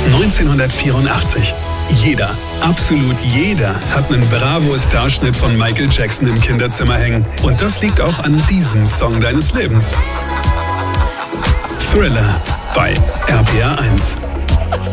1984. Jeder, absolut jeder, hat einen Bravo-Starschnitt von Michael Jackson im Kinderzimmer hängen. Und das liegt auch an diesem Song deines Lebens. Thriller bei RPR 1.